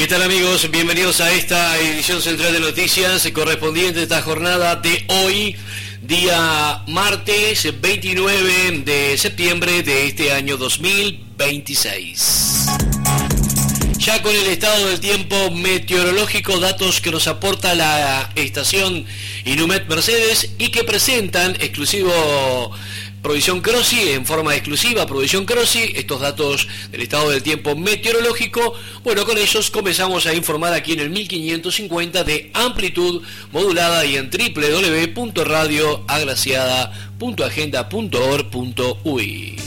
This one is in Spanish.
¿Qué tal, amigos? Bienvenidos a esta edición central de noticias correspondiente a esta jornada de hoy, día martes 29 de septiembre de este año 2026. Ya con el estado del tiempo meteorológico, datos que nos aporta la estación Inumet Mercedes y que presentan Provisión Crossi, en forma exclusiva, Provisión Crossi, estos datos del estado del tiempo meteorológico. Bueno, con ellos comenzamos a informar aquí en el 1550 de amplitud modulada y en www.radioagraciada.agenda.org.uy.